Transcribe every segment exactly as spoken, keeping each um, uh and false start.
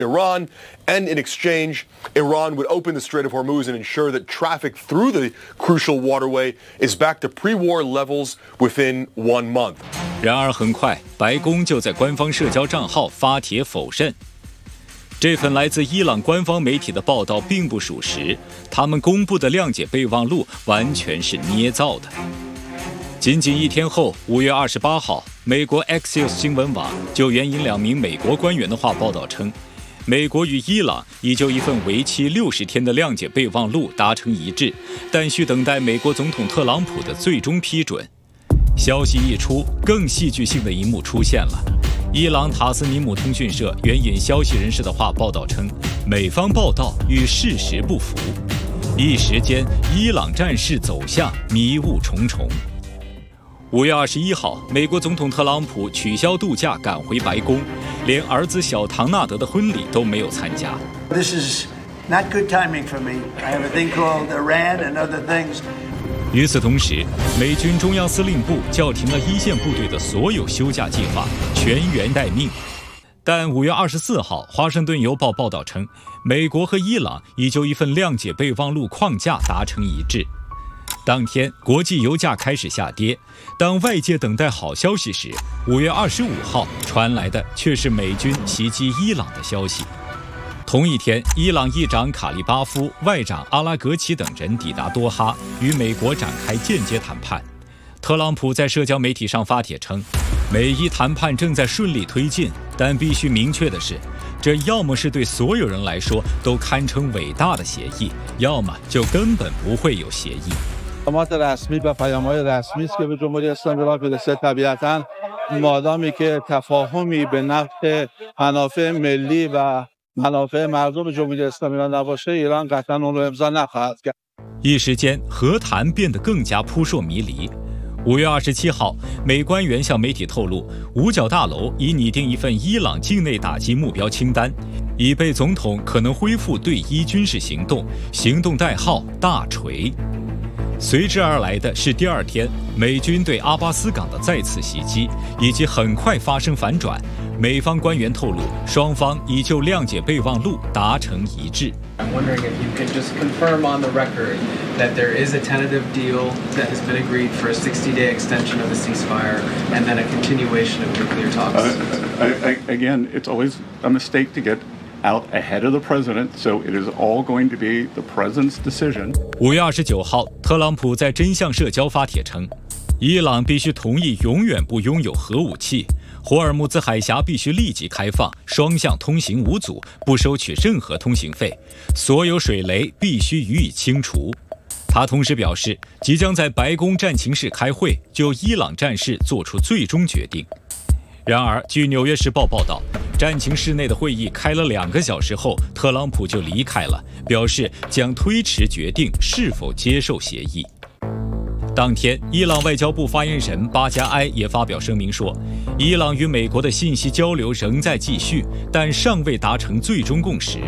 Iran, and in exchange, Iran would open the Strait of Hormuz and ensure that traffic through the crucial waterway is back to pre-war levels within one month. 然而，很快，白宫就在官方社交账号发帖否认。这份来自伊朗官方媒体的报道并不属实，他们公布的谅解备忘录完全是捏造的。仅仅一天后，五月二十八号，美国 Axios 新闻网就援引两名美国官员的话报道称，美国与伊朗已就一份为期六十天的谅解备忘录达成一致，但需等待美国总统特朗普的最终批准。消息一出，更戏剧性的一幕出现了。伊朗塔斯尼姆通讯社援引消息人士的话报道称，美方报道与事实不符。一时间，伊朗战事走向迷雾重重。五月二十一号，美国总统特朗普取消度假，赶回白宫，连儿子小唐纳德的婚礼都没有参加。 This is not good timing for me. I have a thing called Iran and other things. 与此同时，美军中央司令部叫停了一线部队的所有休假计划，全员待命。但五月二十四号，《华盛顿邮报》报道称，美国和伊朗已就一份谅解备忘录框架达成一致。当天，国际油价开始下跌。当外界等待好消息时，五月二十五号传来的却是美军袭击伊朗的消息。同一天，伊朗议长卡利巴夫、外长阿拉格齐等人抵达多哈，与美国展开间接谈判。特朗普在社交媒体上发帖称，美伊谈判正在顺利推进，但必须明确的是，这要么是对所有人来说都堪称伟大的协议，要么就根本不会有协议。 پیامات رسمی و پیام‌های رسمی است که به جمهوری اسلامی راه برسه طبیعتاً مادامی که تفاهمی به نفع منافع ملی و منافع مردم جمهوری اسلامی را نباشه ایران قطعاً اون رو امضا نخواهد کرد。 一时间，和谈变得更加扑朔迷离。五月二十七号，美官员向媒体透露，五角大楼已拟定一份伊朗境内打击目标清单，以备总统可能恢复对伊军事行动，行动代号“大锤”。随之而来的是第二天美军对阿巴斯港的再次袭击，以及很快发生反转。美方官员透露，双方已就谅解备忘录达成一致。 I'm wondering if you can just confirm on the record that there is a tentative deal that has been agreed for a sixty-day extension of the ceasefire and then a continuation of nuclear talks. Uh, I, I, again, it's always a mistake to get out ahead of the president, so it is all going to be the president's decision. 五月二十九号，特朗普在真相社交发帖称，伊朗必须同意永远不拥有核武器，霍尔木兹海峡必须立即开放，双向通行无阻，不收取任何通行费，所有水雷必须予以清除。他同时表示，即将在白宫战情室开会，就伊朗战事做出最终决定。然而，据《纽约时报》报道，战情室内的会议开了两个小时后，特朗普就离开了，表示将推迟决定是否接受协议。当天，伊朗外交部发言人巴加埃也发表声明说，伊朗与美国的信息交流仍在继续，但尚未达成最终共识。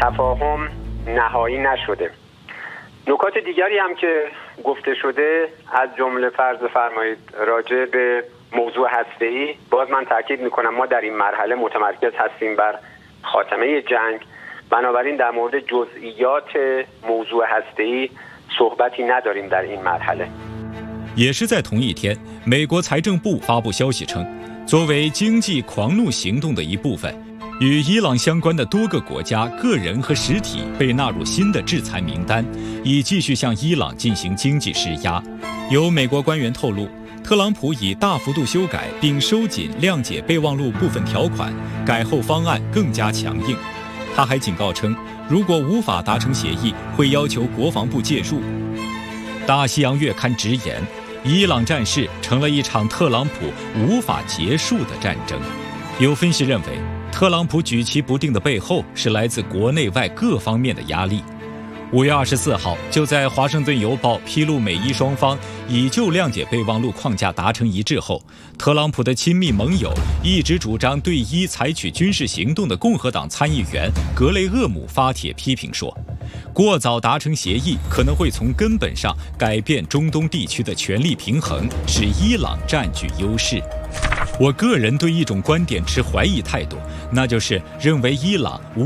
تفاهم نهایی نشده. نکات دیگری هم که گفته شده از جمله فرض فرمایید راجع به موضوع هسته‌ای باز من تاکید میکنم ما در این مرحله متمرکز هستیم بر خاتمه جنگ بنابراین در مورد جزئیات موضوع هسته‌ای صحبتی نداریم در این مرحله。 也是在同一天，美国财政部发布消息称，作为经济狂怒行动的一部分，与伊朗相关的多个国家、个人和实体被纳入新的制裁名单，以继续向伊朗进行经济施压。有美国官员透露，特朗普已大幅度修改并收紧谅解备忘录部分条款，改后方案更加强硬。他还警告称，如果无法达成协议，会要求国防部介入。大西洋月刊直言，伊朗战事成了一场特朗普无法结束的战争。有分析认为，特朗普举棋不定的背后是来自国内外各方面的压力。五月二十四号，就在《华盛顿邮报》披露美伊双方已就谅解备忘录框架达成一致后，特朗普的亲密盟友、一直主张对伊采取军事行动的共和党参议员格雷厄姆发帖批评说，过早达成协议可能会从根本上改变中东地区的权力平衡，使伊朗占据优势。我个人对一种观点持怀疑态度，那就是认为伊朗无